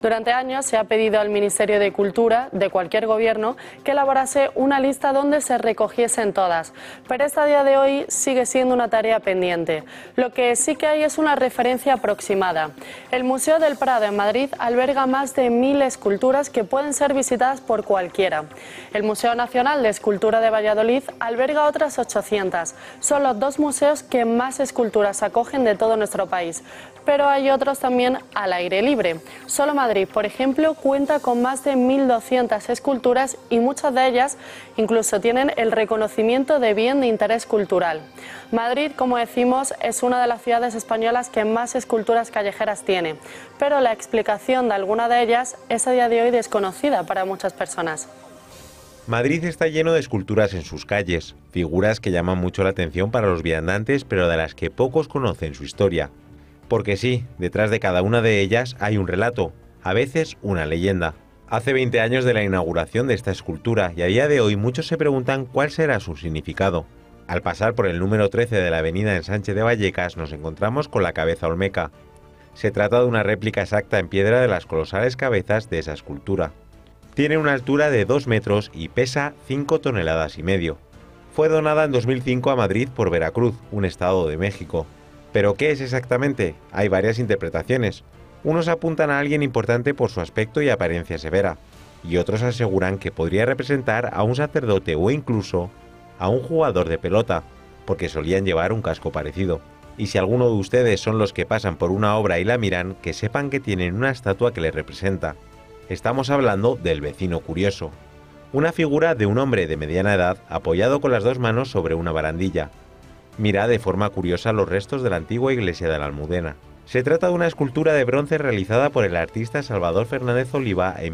Durante años se ha pedido al Ministerio de Cultura de cualquier gobierno que elaborase una lista donde se recogiesen todas, pero esta a día de hoy sigue siendo una tarea pendiente. Lo que sí que hay es una referencia aproximada. El Museo del Prado en Madrid alberga más de 1000 esculturas que pueden ser visitadas por cualquiera. El Museo Nacional de Escultura de Valladolid alberga otras 800. Son los dos museos que más esculturas acogen de todo nuestro país, pero hay otros también al aire libre. Solo Madrid, por ejemplo, cuenta con más de 1200 esculturas y muchas de ellas incluso tienen el reconocimiento de bien de interés cultural. Madrid, como decimos, es una de las ciudades españolas que más esculturas callejeras tiene, pero la explicación de alguna de ellas es a día de hoy desconocida para muchas personas. Madrid está lleno de esculturas en sus calles, figuras que llaman mucho la atención para los viandantes, pero de las que pocos conocen su historia. Porque sí, detrás de cada una de ellas hay un relato, a veces una leyenda. Hace 20 años de la inauguración de esta escultura y a día de hoy muchos se preguntan cuál será su significado. Al pasar por el número 13 de la avenida en Sánchez de Vallecas nos encontramos con la cabeza olmeca. Se trata de una réplica exacta en piedra de las colosales cabezas de esa escultura. Tiene una altura de 2 metros y pesa 5,5 toneladas. Fue donada en 2005 a Madrid por Veracruz, un estado de México. ¿Pero qué es exactamente? Hay varias interpretaciones. Unos apuntan a alguien importante por su aspecto y apariencia severa, y otros aseguran que podría representar a un sacerdote o incluso a un jugador de pelota, porque solían llevar un casco parecido. Y si alguno de ustedes son los que pasan por una obra y la miran, que sepan que tienen una estatua que les representa. Estamos hablando del vecino curioso, una figura de un hombre de mediana edad apoyado con las dos manos sobre una barandilla. Mira de forma curiosa los restos de la antigua iglesia de la Almudena. Se trata de una escultura de bronce realizada por el artista Salvador Fernández Oliva en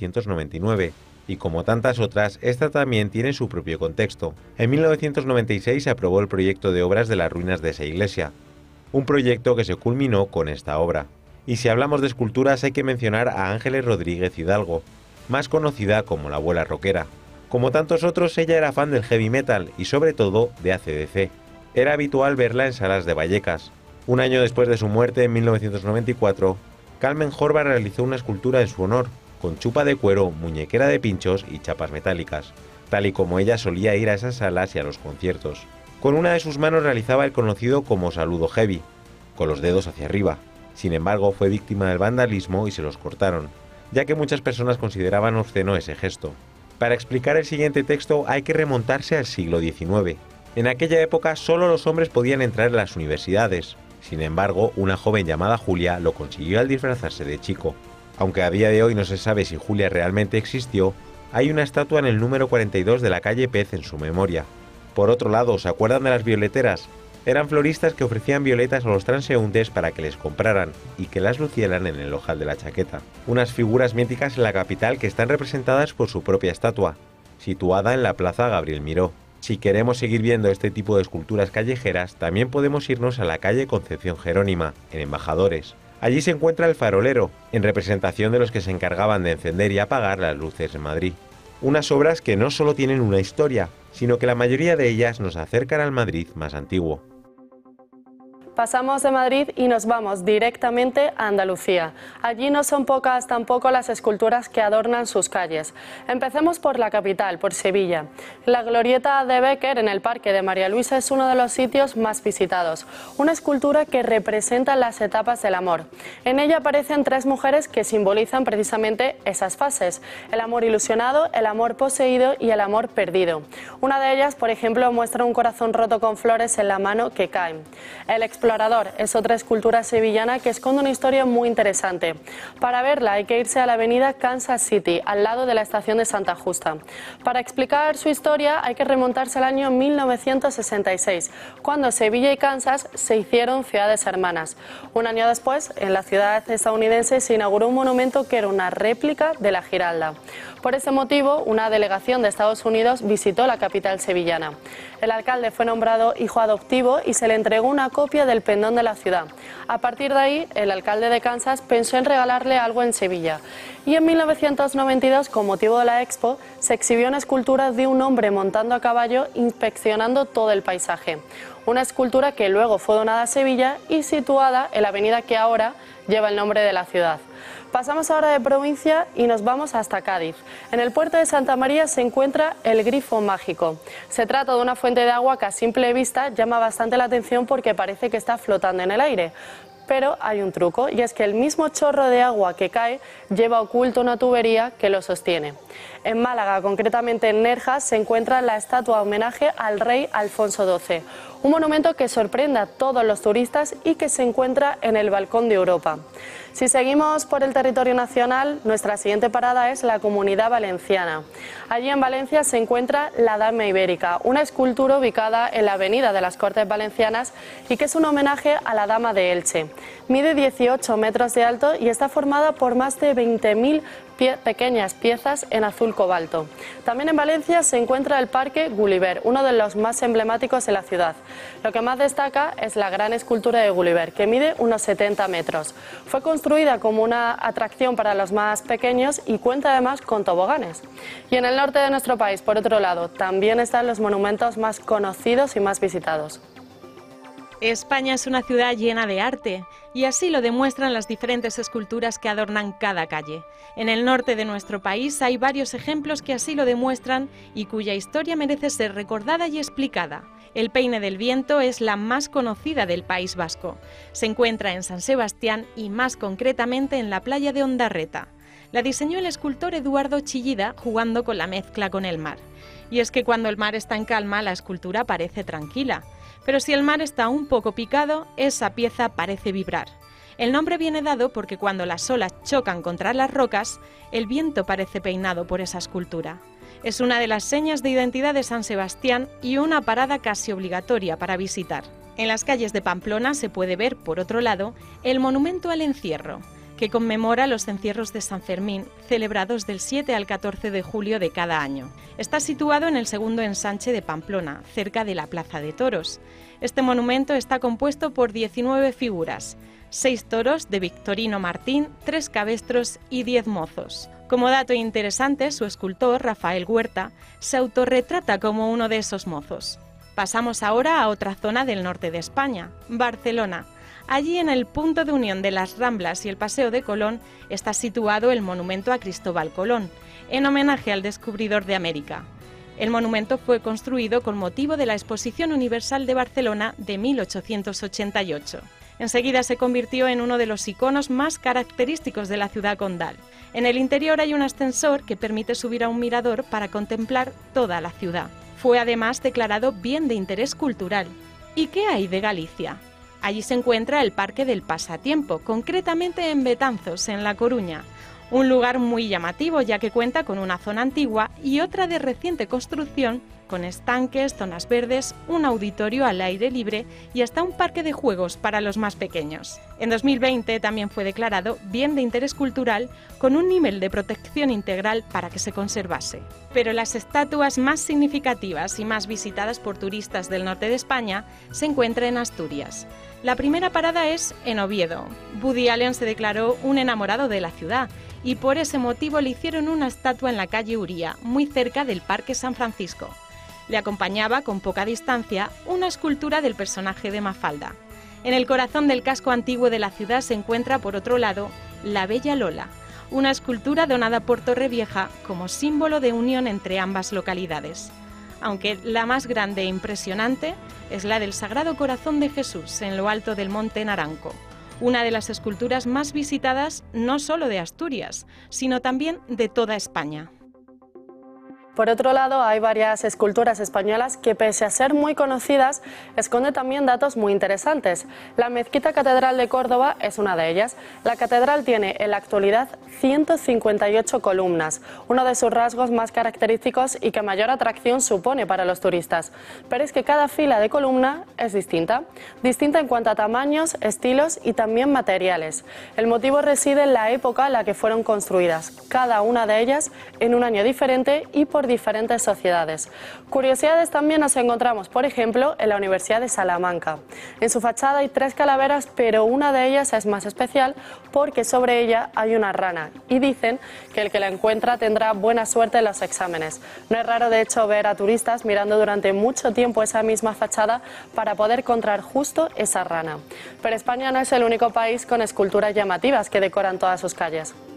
1999, y como tantas otras, esta también tiene su propio contexto. En 1996 se aprobó el proyecto de obras de las ruinas de esa iglesia, un proyecto que se culminó con esta obra. Y si hablamos de esculturas hay que mencionar a Ángeles Rodríguez Hidalgo, más conocida como la abuela rockera. Como tantos otros, ella era fan del heavy metal y sobre todo de AC/DC. Era habitual verla en salas de Vallecas. Un año después de su muerte, en 1994, Carmen Jorba realizó una escultura en su honor, con chupa de cuero, muñequera de pinchos y chapas metálicas, tal y como ella solía ir a esas salas y a los conciertos. Con una de sus manos realizaba el conocido como saludo heavy, con los dedos hacia arriba. Sin embargo, fue víctima del vandalismo y se los cortaron, ya que muchas personas consideraban obsceno ese gesto. Para explicar el siguiente texto hay que remontarse al siglo XIX. En aquella época solo los hombres podían entrar en las universidades. Sin embargo, una joven llamada Julia lo consiguió al disfrazarse de chico. Aunque a día de hoy no se sabe si Julia realmente existió, hay una estatua en el número 42 de la calle Pez en su memoria. Por otro lado, ¿se acuerdan de las violeteras? Eran floristas que ofrecían violetas a los transeúntes para que les compraran y que las lucieran en el ojal de la chaqueta. Unas figuras míticas en la capital que están representadas por su propia estatua, situada en la Plaza Gabriel Miró. Si queremos seguir viendo este tipo de esculturas callejeras, también podemos irnos a la calle Concepción Jerónima, en Embajadores. Allí se encuentra el Farolero, en representación de los que se encargaban de encender y apagar las luces en Madrid. Unas obras que no solo tienen una historia, sino que la mayoría de ellas nos acercan al Madrid más antiguo. Pasamos de Madrid y nos vamos directamente a Andalucía. Allí no son pocas tampoco las esculturas que adornan sus calles. Empecemos por la capital, por Sevilla. La glorieta de Bécquer en el Parque de María Luisa es uno de los sitios más visitados. Una escultura que representa las etapas del amor. En ella aparecen 3 mujeres que simbolizan precisamente esas fases: el amor ilusionado, el amor poseído y el amor perdido. Una de ellas, por ejemplo, muestra un corazón roto con flores en la mano que caen. El Explorador es otra escultura sevillana que esconde una historia muy interesante. Para verla hay que irse a la avenida Kansas City, al lado de la estación de Santa Justa. Para explicar su historia hay que remontarse al año 1966, cuando Sevilla y Kansas se hicieron ciudades hermanas. Un año después, en la ciudad estadounidense se inauguró un monumento que era una réplica de la Giralda. Por ese motivo, una delegación de Estados Unidos visitó la capital sevillana. El alcalde fue nombrado hijo adoptivo y se le entregó una copia del pendón de la ciudad. A partir de ahí, el alcalde de Kansas pensó en regalarle algo en Sevilla. Y en 1992, con motivo de la Expo, se exhibió una escultura de un hombre montando a caballo inspeccionando todo el paisaje. Una escultura que luego fue donada a Sevilla y situada en la avenida que ahora lleva el nombre de la ciudad. Pasamos ahora de provincia y nos vamos hasta Cádiz. En el puerto de Santa María se encuentra el Grifo Mágico. Se trata de una fuente de agua que a simple vista llama bastante la atención porque parece que está flotando en el aire. Pero hay un truco, y es que el mismo chorro de agua que cae lleva oculto una tubería que lo sostiene. En Málaga, concretamente en Nerja, se encuentra la estatua homenaje al rey Alfonso XII, un monumento que sorprende a todos los turistas y que se encuentra en el Balcón de Europa. Si seguimos por el territorio nacional, nuestra siguiente parada es la Comunidad Valenciana. Allí en Valencia se encuentra la Dama Ibérica, una escultura ubicada en la avenida de las Cortes Valencianas y que es un homenaje a la Dama de Elche. Mide 18 metros de alto y está formada por más de 20.000 pequeñas piezas en azul cobalto. También en Valencia se encuentra el Parque Gulliver, uno de los más emblemáticos de la ciudad. Lo que más destaca es la gran escultura de Gulliver, que mide unos 70 metros. Fue construida como una atracción para los más pequeños y cuenta además con toboganes. Y en el norte de nuestro país, por otro lado, también están los monumentos más conocidos y más visitados. España es una ciudad llena de arte, y así lo demuestran las diferentes esculturas que adornan cada calle. En el norte de nuestro país hay varios ejemplos que así lo demuestran y cuya historia merece ser recordada y explicada. El Peine del Viento es la más conocida del País Vasco. Se encuentra en San Sebastián y más concretamente en la playa de Ondarreta. La diseñó el escultor Eduardo Chillida jugando con la mezcla con el mar. Y es que cuando el mar está en calma, la escultura parece tranquila. Pero si el mar está un poco picado, esa pieza parece vibrar. El nombre viene dado porque cuando las olas chocan contra las rocas, el viento parece peinado por esa escultura. Es una de las señas de identidad de San Sebastián y una parada casi obligatoria para visitar. En las calles de Pamplona se puede ver, por otro lado, el monumento al encierro, que conmemora los encierros de San Fermín, celebrados del 7 al 14 de julio de cada año. Está situado en el segundo ensanche de Pamplona, cerca de la Plaza de Toros. Este monumento está compuesto por 19 figuras, 6 toros de Victorino Martín, 3 cabestros y 10 mozos. Como dato interesante, su escultor, Rafael Huerta, se autorretrata como uno de esos mozos. Pasamos ahora a otra zona del norte de España, Barcelona. Allí, en el punto de unión de las Ramblas y el Paseo de Colón, está situado el monumento a Cristóbal Colón, en homenaje al descubridor de América. El monumento fue construido con motivo de la Exposición Universal de Barcelona de 1888. Enseguida se convirtió en uno de los iconos más característicos de la ciudad condal. En el interior hay un ascensor que permite subir a un mirador para contemplar toda la ciudad. Fue además declarado Bien de Interés Cultural. ¿Y qué hay de Galicia? Allí se encuentra el Parque del Pasatiempo, concretamente en Betanzos, en La Coruña. Un lugar muy llamativo ya que cuenta con una zona antigua y otra de reciente construcción, con estanques, zonas verdes, un auditorio al aire libre y hasta un parque de juegos para los más pequeños. En 2020 también fue declarado Bien de Interés Cultural con un nivel de protección integral para que se conservase. Pero las estatuas más significativas y más visitadas por turistas del norte de España se encuentran en Asturias. La primera parada es en Oviedo. Woody Allen se declaró un enamorado de la ciudad y por ese motivo le hicieron una estatua en la calle Uría, muy cerca del Parque San Francisco. Le acompañaba, con poca distancia, una escultura del personaje de Mafalda. En el corazón del casco antiguo de la ciudad se encuentra, por otro lado, la Bella Lola, una escultura donada por Torrevieja como símbolo de unión entre ambas localidades. Aunque la más grande e impresionante es la del Sagrado Corazón de Jesús en lo alto del Monte Naranco, una de las esculturas más visitadas no solo de Asturias, sino también de toda España. Por otro lado, hay varias esculturas españolas que, pese a ser muy conocidas, esconden también datos muy interesantes. La Mezquita Catedral de Córdoba es una de ellas. La catedral tiene en la actualidad 158 columnas, uno de sus rasgos más característicos y que mayor atracción supone para los turistas. Pero es que cada fila de columna es distinta en cuanto a tamaños, estilos y también materiales. El motivo reside en la época en la que fueron construidas, cada una de ellas en un año diferente y por diferentes sociedades. Curiosidades también nos encontramos, por ejemplo, en la Universidad de Salamanca. En su fachada hay 3 calaveras, pero una de ellas es más especial porque sobre ella hay una rana y dicen que el que la encuentra tendrá buena suerte en los exámenes. No es raro, de hecho, ver a turistas mirando durante mucho tiempo esa misma fachada para poder encontrar justo esa rana. Pero España no es el único país con esculturas llamativas que decoran todas sus calles.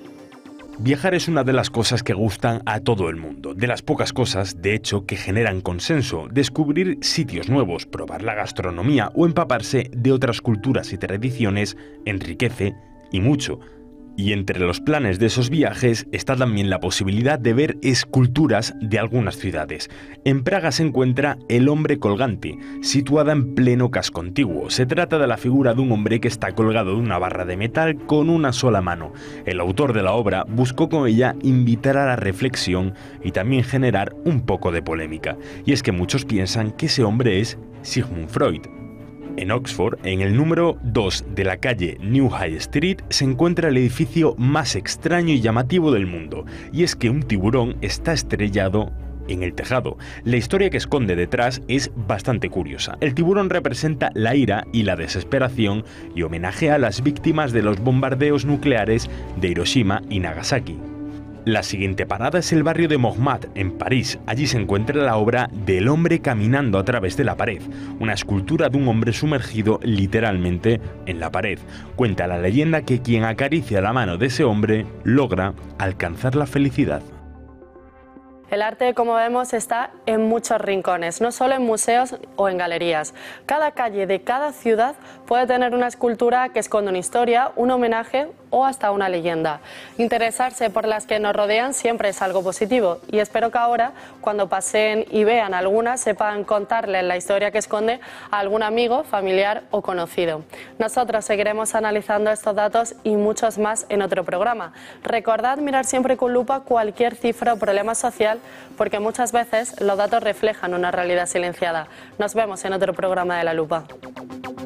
Viajar es una de las cosas que gustan a todo el mundo, de las pocas cosas, de hecho, que generan consenso. Descubrir sitios nuevos, probar la gastronomía o empaparse de otras culturas y tradiciones enriquece y mucho. Y entre los planes de esos viajes está también la posibilidad de ver esculturas de algunas ciudades. En Praga se encuentra El hombre colgante, situada en pleno casco antiguo. Se trata de la figura de un hombre que está colgado de una barra de metal con una sola mano. El autor de la obra buscó con ella invitar a la reflexión y también generar un poco de polémica. Y es que muchos piensan que ese hombre es Sigmund Freud. En Oxford, en el número 2 de la calle New High Street, se encuentra el edificio más extraño y llamativo del mundo, y es que un tiburón está estrellado en el tejado. La historia que esconde detrás es bastante curiosa. El tiburón representa la ira y la desesperación y homenajea a las víctimas de los bombardeos nucleares de Hiroshima y Nagasaki. La siguiente parada es el barrio de Montmartre, en París. Allí se encuentra la obra del hombre caminando a través de la pared, una escultura de un hombre sumergido literalmente en la pared. Cuenta la leyenda que quien acaricia la mano de ese hombre logra alcanzar la felicidad. El arte, como vemos, está en muchos rincones, no solo en museos o en galerías. Cada calle de cada ciudad puede tener una escultura que esconde una historia, un homenaje o hasta una leyenda. Interesarse por las que nos rodean siempre es algo positivo y espero que ahora, cuando paseen y vean algunas, sepan contarles la historia que esconde a algún amigo, familiar o conocido. Nosotros seguiremos analizando estos datos y muchos más en otro programa. Recordad mirar siempre con lupa cualquier cifra o problema social, porque muchas veces los datos reflejan una realidad silenciada. Nos vemos en otro programa de La Lupa.